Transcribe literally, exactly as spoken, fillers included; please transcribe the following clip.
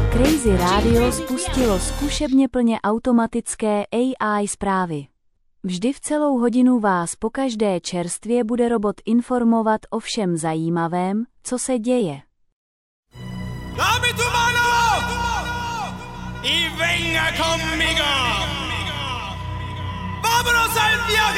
Crazy Radio spustilo zkušebně plně automatické A I zprávy. Vždy v celou hodinu vás pokaždé čerstvě bude robot informovat o všem zajímavém, co se děje. Dame tu mano y venga conmigo. Vámonos al viaje.